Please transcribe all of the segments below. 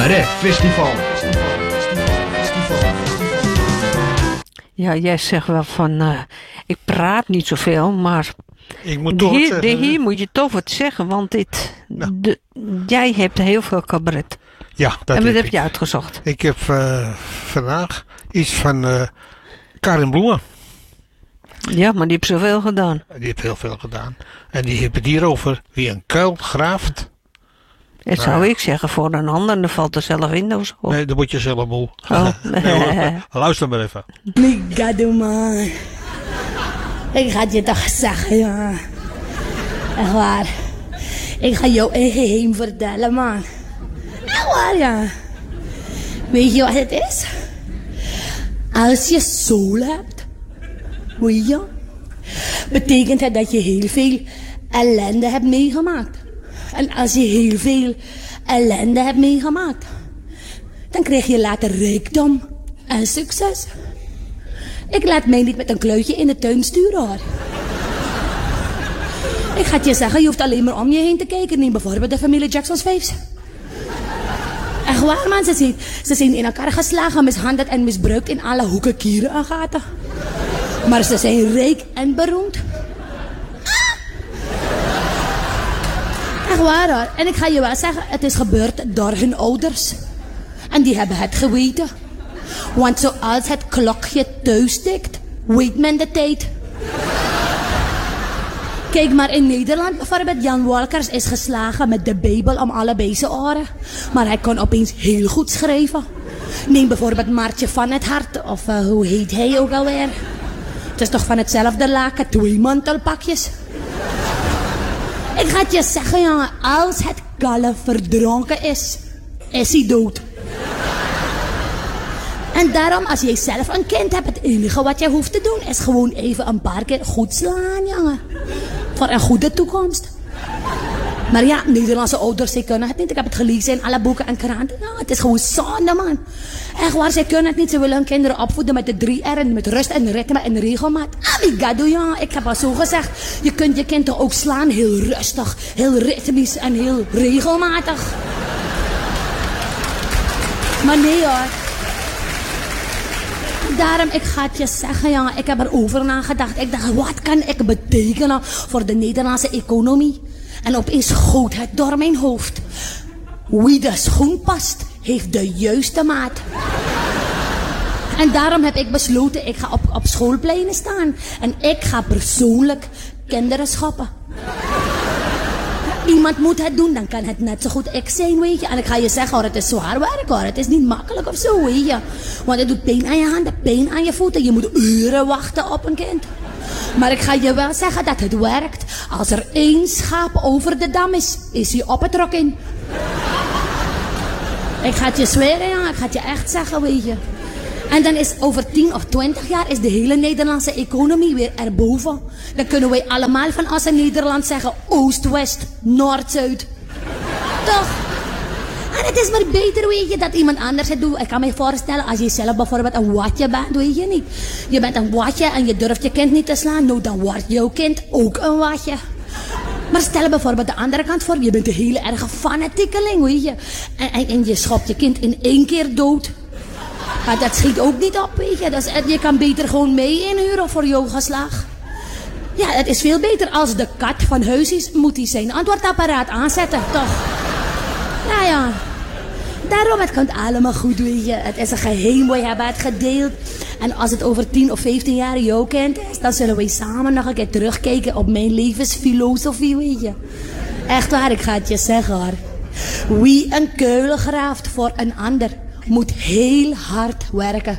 Cabaret Festival. Ja, jij zegt wel van, ik praat niet zoveel, maar Ik moet toch wat zeggen. hier moet je toch wat zeggen, want jij hebt heel veel cabaret. Ja, dat En wat heb ik. je uitgezocht? Ik heb vandaag iets van Karin Bloemen. Ja, maar die heeft zoveel gedaan. Die heeft heel veel gedaan. En die heeft het hier over wie een kuil graaft. Dat zou ik zeggen voor een ander, en dan valt er zelf in of zo. Nee, dan moet je zelf moe. Oh. Luister maar even. Ligado, man. Ik ga het je toch zeggen, ja. Echt waar. Ik ga jou een geheim vertellen, man. Echt waar, ja. Weet je wat het is? Als je zool hebt, weet je, betekent het dat je heel veel ellende hebt meegemaakt. En als je heel veel ellende hebt meegemaakt, dan krijg je later rijkdom en succes. Ik laat mij niet met een kluitje in de tuin sturen, hoor. Ik ga het je zeggen, je hoeft alleen maar om je heen te kijken. Neem bijvoorbeeld de familie Jackson's Fives. Echt waar, man. Ze zijn in elkaar geslagen, mishandeld en misbruikt in alle hoeken, kieren en gaten. Maar ze zijn rijk en beroemd. Echt waar, hoor. En ik ga je wel zeggen, het is gebeurd door hun ouders. En die hebben het geweten. Want zoals het klokje thuis tikt, weet men de tijd. Kijk maar in Nederland bijvoorbeeld, Jan Wolkers is geslagen met de Bijbel om allebei zijn oren. Maar hij kon opeens heel goed schrijven. Neem bijvoorbeeld Maartje van het Hart, of hoe heet hij ook alweer? Het is toch van hetzelfde laken, 2 mantelpakjes. Ik ga het je zeggen, jongen, als het kalf verdronken is hij dood. En daarom, als jij zelf een kind hebt, het enige wat jij hoeft te doen is gewoon even een paar keer goed slaan, jongen. Voor een goede toekomst. Maar ja, Nederlandse ouders, zij kunnen het niet. Ik heb het gelezen in alle boeken en kranten. Ja, het is gewoon zonde, man. Echt waar, zij kunnen het niet. Ze willen hun kinderen opvoeden met de 3 R'en, met rust en ritme en regelmaat. Amigado, ja. Ik heb al zo gezegd, je kunt je kind toch ook slaan. Heel rustig, heel ritmisch en heel regelmatig. Maar nee, hoor. Daarom, ik ga het je zeggen, jongen, ik heb erover nagedacht. Ik dacht, wat kan ik betekenen voor de Nederlandse economie? En opeens schoot het door mijn hoofd. Wie de schoen past, heeft de juiste maat. En daarom heb ik besloten, ik ga op schoolpleinen staan. En ik ga persoonlijk kinderen schoppen. Iemand moet het doen, dan kan het net zo goed ik zijn, weet je. En ik ga je zeggen, hoor, het is zwaar werk, hoor. Het is niet makkelijk of zo, weet je. Want het doet pijn aan je handen, pijn aan je voeten. Je moet uren wachten op een kind. Maar ik ga je wel zeggen dat het werkt. Als er 1 schaap over de dam is hij op het rok in. Ik ga het je zweren, ja. Ik ga het je echt zeggen, weet je. En dan is over 10 of 20 jaar is de hele Nederlandse economie weer erboven. Dan kunnen wij allemaal van ons in Nederland zeggen Oost-West, Noord-Zuid. Toch? En het is maar beter, weet je, dat iemand anders het doet. Ik kan me voorstellen, als je zelf bijvoorbeeld een watje bent, weet je niet. Je bent een watje en je durft je kind niet te slaan. Nou, dan wordt jouw kind ook een watje. Maar stel bijvoorbeeld de andere kant voor. Je bent een hele erge fanatiekeling, weet je. En je schopt je kind in 1 keer dood. Maar dat schiet ook niet op, weet je. Dus je kan beter gewoon mee inhuren voor jouw geslag. Ja, het is veel beter als de kat van huis is, moet hij zijn antwoordapparaat aanzetten, toch? Nou ja, daarom, het komt allemaal goed, weet je. Het is een geheim, wij hebben het gedeeld. En als het over 10 of 15 jaar jouw kind is, dan zullen wij samen nog een keer terugkijken op mijn levensfilosofie, weet je. Echt waar, ik ga het je zeggen, hoor. Wie een kuil graaft voor een ander, moet heel hard werken.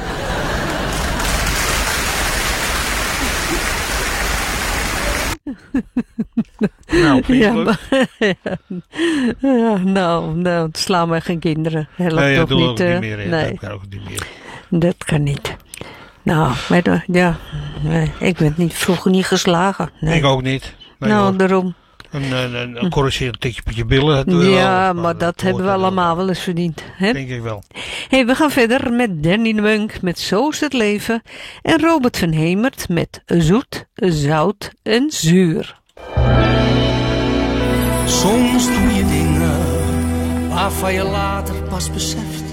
Nou, vind je Ja, het leuk? ja, nou, sla maar geen kinderen. Helpt Nee, dat toch doe ik niet? ook niet meer. Nee, Dat kan ook niet meer. dat kan niet. Nou, maar ja, nee, ik ben vroeger niet geslagen. Nee. Ik ook niet. Nee, nou, hoor. daarom. Een corrigerend tikje op je billen. Dat doe je Ja, wel, maar dat hebben we hoort er allemaal wel eens verdiend. Hè? Denk ik wel. Hey, we gaan verder met Danny de Munk met Zo is het leven. En Robert van Hemert met Zoet, Zout en Zuur. Soms doe je dingen waarvan je later pas beseft